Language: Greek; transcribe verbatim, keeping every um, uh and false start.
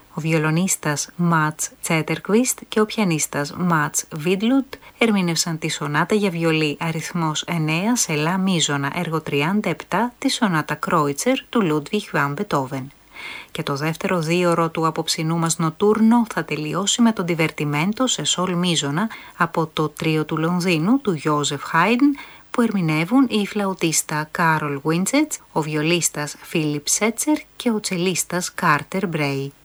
Ο βιολονίστας Μάτς Τσέτερκβιστ και ο πιανίστας Μάτς Βίντλουτ ερμήνευσαν τη σονάτα για βιολί αριθμός εννέα σε λα μίζωνα, έργο τριάντα επτά, τη σονάτα Κρόιτσερ του Λούντβιχ βαν Μπετόβεν. Και το δεύτερο δίωρο του απόψινού μας νοτούρνο θα τελειώσει με τον Divertimento σε σολ μίζωνα από το τρίο του Λονδίνου του Γιόζεφ Χάιντν, που ερμηνεύουν η φλαουτίστα Κάρολ Βίντσετς, ο βιολίστας Φίλιπ Σέτσερ και ο τσελίστας Κάρτερ Μπρέι.